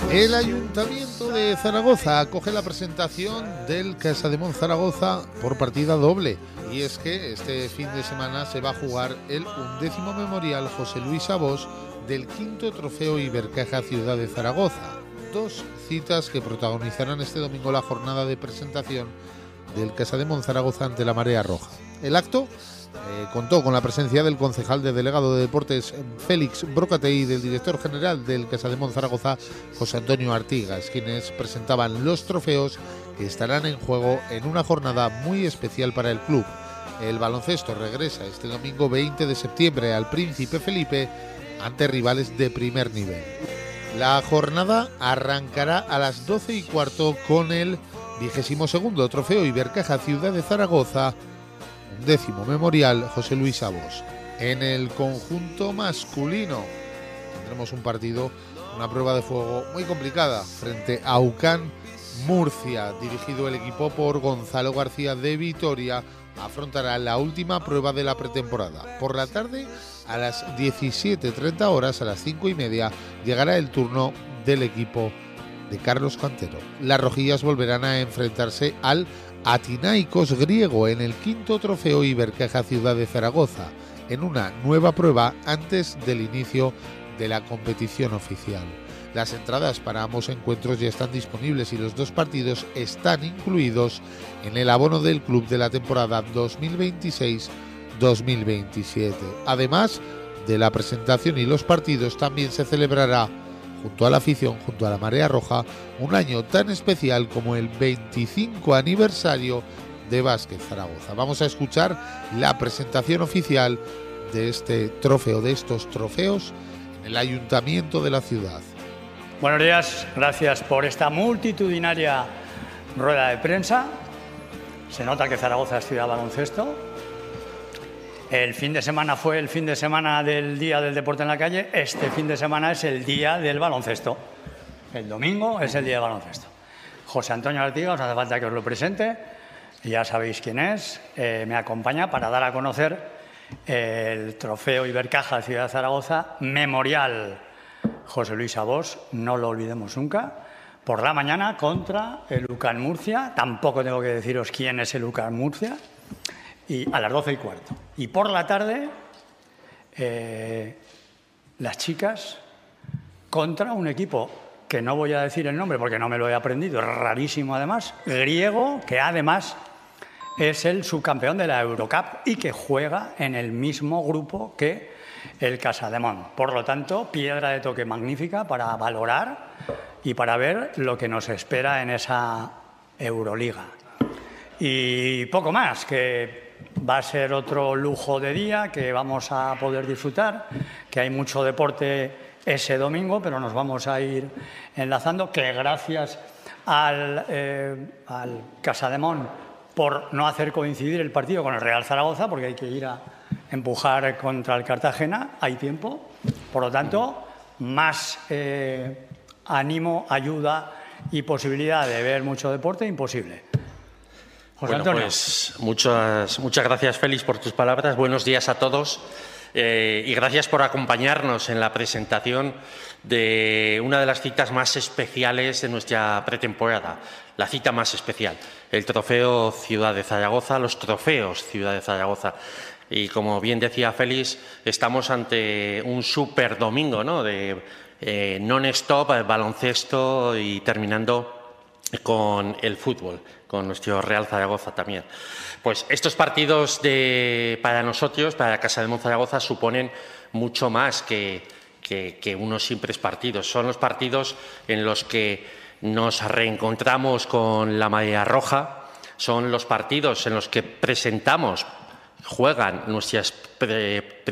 El Ayuntamiento de Zaragoza acoge la presentación del Casademón Zaragoza por partida doble. Y es que este fin de semana se va a jugar el 11º Memorial José Luis Abós del 5º Trofeo Ibercaja Ciudad de Zaragoza. Dos citas que protagonizarán este domingo la jornada de presentación del Casademón Zaragoza ante la Marea Roja. El acto contó con la presencia del concejal de delegado de deportes Félix Brocatey y del director general del Casademón Zaragoza, José Antonio Artigas, quienes presentaban los trofeos que estarán en juego en una jornada muy especial para el club. El baloncesto regresa este domingo 20 de septiembre al Príncipe Felipe ante rivales de primer nivel. La jornada arrancará a las 12:15 con el 22º Trofeo Ibercaja Ciudad de Zaragoza, 11º Memorial José Luis Abós. En el conjunto masculino tendremos un partido, una prueba de fuego muy complicada frente a UCAN Murcia. Dirigido el equipo por Gonzalo García de Vitoria, afrontará la última prueba de la pretemporada. Por la tarde, a las 17:30 horas, a las 5:30, llegará el turno del equipo de Carlos Cantero. Las rojillas volverán a enfrentarse al Atinaikos griego en el 5º Trofeo Ibercaja Ciudad de Zaragoza, en una nueva prueba antes del inicio de la competición oficial. Las entradas para ambos encuentros ya están disponibles y los dos partidos están incluidos en el abono del club de la temporada 2026-2027. Además de la presentación y los partidos, también se celebrará junto a la afición, junto a la Marea Roja, un año tan especial como el 25 aniversario de Básquet Zaragoza. Vamos a escuchar la presentación oficial de este trofeo, de estos trofeos, en el Ayuntamiento de la ciudad. Buenos días, gracias por esta multitudinaria rueda de prensa. Se nota que Zaragoza es ciudad de baloncesto. El fin de semana fue el fin de semana del Día del Deporte en la Calle. Este fin de semana es el Día del Baloncesto. El domingo es el Día del Baloncesto. José Antonio Artigas, no hace falta que os lo presente, ya sabéis quién es. Me acompaña para dar a conocer el Trofeo Ibercaja Ciudad de Zaragoza Memorial José Luis Abós, no lo olvidemos nunca, por la mañana contra el UCAN Murcia. Tampoco tengo que deciros quién es el UCAN Murcia. Y a las 12:15. Y por la tarde, las chicas contra un equipo que no voy a decir el nombre porque no me lo he aprendido, es rarísimo además, griego, que además es el subcampeón de la Eurocup y que juega en el mismo grupo que el Casademón. Por lo tanto, piedra de toque magnífica para valorar y para ver lo que nos espera en esa Euroliga. Y poco más, que va a ser otro lujo de día que vamos a poder disfrutar, que hay mucho deporte ese domingo, pero nos vamos a ir enlazando, que gracias al Casademón por no hacer coincidir el partido con el Real Zaragoza, porque hay que ir a empujar contra el Cartagena, hay tiempo, por lo tanto, más ánimo, ayuda y posibilidad de ver mucho deporte imposible. José Antonio. Pues muchas gracias, Félix, por tus palabras. Buenos días a todos y gracias por acompañarnos en la presentación de una de las citas más especiales de nuestra pretemporada, la cita más especial, el Trofeo Ciudad de Zaragoza, los Trofeos Ciudad de Zaragoza. Y como bien decía Félix, estamos ante un súper domingo, ¿no?, de non-stop, baloncesto y terminando con el fútbol, con nuestro Real Zaragoza también. Pues estos partidos para nosotros, para Casademón Zaragoza, suponen mucho más que unos simples partidos. Son los partidos en los que nos reencontramos con la Marea Roja, son los partidos en los que juegan nuestras